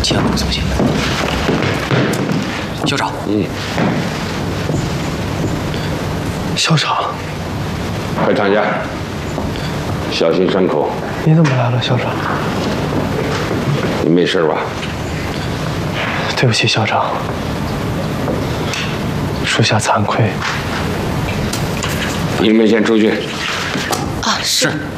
千万不能松懈。校长， 校长， 快躺下，小心伤口。 你怎么来了，校长？ 你没事吧？ 对不起，校长，属下惭愧。 你们先出去。 啊，是。